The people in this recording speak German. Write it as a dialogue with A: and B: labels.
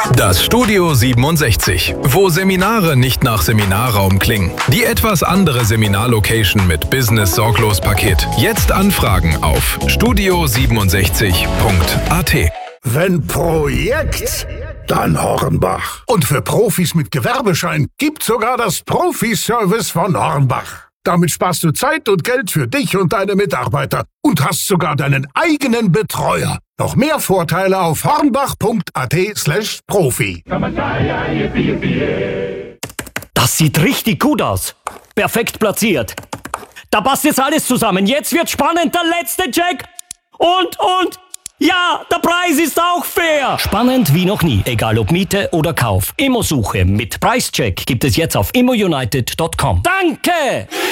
A: Das Studio 67, wo Seminare nicht nach Seminarraum klingen. Die etwas andere Seminarlocation mit Business-Sorglos-Paket. Jetzt anfragen auf studio67.at.
B: Wenn Projekt, dann Hornbach. Und für Profis mit Gewerbeschein gibt's sogar das Profi-Service von Hornbach. Damit sparst du Zeit und Geld für dich und deine Mitarbeiter und hast sogar deinen eigenen Betreuer. Noch mehr Vorteile auf hornbach.at/Profi.
C: Das sieht richtig gut aus. Perfekt platziert. Da passt jetzt alles zusammen. Jetzt wird spannend, der letzte Check. Und, ja, der Preis ist auch fair. Spannend wie noch nie, egal ob Miete oder Kauf. Immosuche mit Preischeck gibt es jetzt auf immounited.com. Danke!